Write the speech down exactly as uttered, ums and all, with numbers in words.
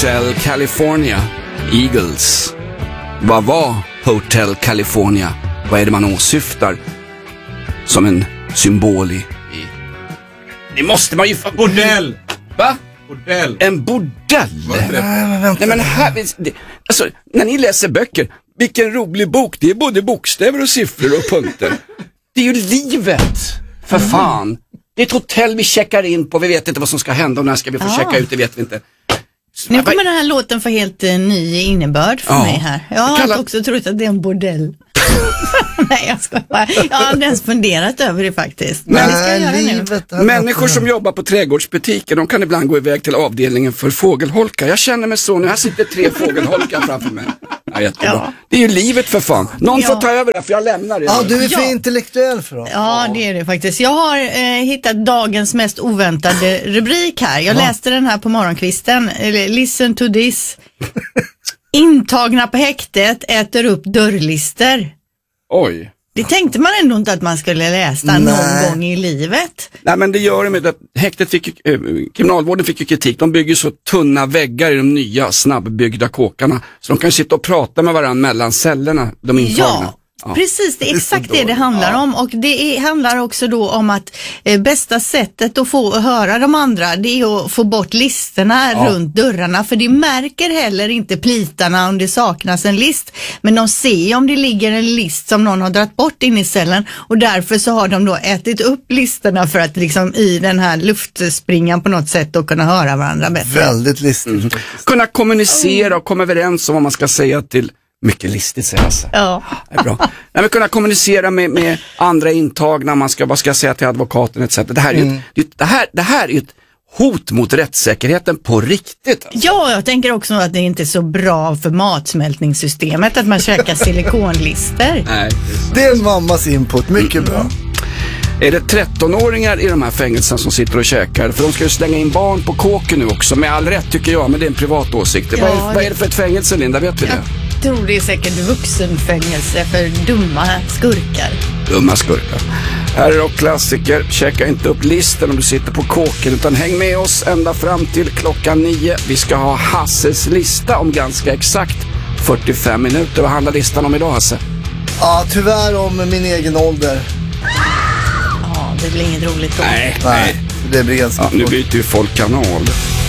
Hotel California, Eagles. Vad var Hotel California? Vad är det man åsyftar som en symbol i? Det måste man ju... Bordell! Va? Bordell. En bordell? Nej, men vänta. Nej, men här, det, alltså, när ni läser böcker, vilken rolig bok. Det är både bokstäver och siffror och punkter. Det är ju livet, för fan. Det är ett hotell vi checkar in på. Vi vet inte vad som ska hända och när ska vi få ah. checka ut, det vet vi inte. Nu kommer den här låten för helt uh, ny innebörd för ja. mig här. Jag har kallar... också trott att det är en bordell. Nej, jag ska bara. Jag har inte ens funderat över det faktiskt. Men Nej, vi ska göra det nu. Människor som jobbar på trädgårdsbutiker, de kan ibland gå iväg till avdelningen för fågelholkar. Jag känner mig så nu. Här sitter tre fågelholkar framför mig. Ja, jättebra. Ja. Det är ju livet för fan. Någon ja. får ta över det, för jag lämnar det. Ja, du är för ja. intellektuell för oss. Ja, det är det faktiskt. Jag har eh, hittat dagens mest oväntade rubrik här. Jag ja. läste den här på morgonkvisten. Listen to this. Intagna på häktet äter upp dörrlister. Oj. Det tänkte man ändå inte att man skulle läsa Nej. någon gång i livet. Nej, men det gör det med att häktet fick ju, eh, kriminalvården fick ju kritik. De bygger så tunna väggar i de nya snabbbyggda kåkarna så de kan sitta och prata med varandra mellan cellerna, de intagna. Ja. Ja. Precis, det är exakt det det handlar ja. om, och det är, handlar också då om att eh, bästa sättet att få höra de andra, det är att få bort listerna ja. runt dörrarna, för det märker heller inte plitarna om det saknas en list, men de ser om det ligger en list som någon har dragit bort in i cellen, och därför så har de då ätit upp listerna för att liksom i den här luftspringan på något sätt och kunna höra varandra bättre. Väldigt listigt. Mm. Kunna kommunicera och komma överens om vad man ska säga till. Mycket listigt, säger Lasse. Ja. Det är bra. Nej, men kunna kommunicera med, med andra intagna, man ska, vad ska jag säga till advokaten et cetera. Det här är mm. ett, det här, det här är ett hot mot rättssäkerheten på riktigt. Alltså. Ja, jag tänker också att det inte är så bra för matsmältningssystemet att man käkar silikonlister. Nej, det är en mammas input, mycket mm. bra. Är det trettonåringar i de här fängelserna som sitter och käkar? För de ska ju slänga in barn på kåken nu också, med all rätt tycker jag, men det är en privat åsikt. Ja, vad, är, vad är det för ett fängelse, Linda? Vet vi det? Jag tror det är säkert vuxenfängelse för dumma skurkar. Dumma skurkar. Här är då klassiker. Checka inte upp listan om du sitter på kåken, utan häng med oss ända fram till klockan nio. Vi ska ha Hasses lista om ganska exakt fyrtiofem minuter. Vad handlar listan om idag, Hasse? Ja, tyvärr om min egen ålder. Ja, det blir inget roligt då. Nej, nej. Det blir ganska ja, nu byter ju folk kanal.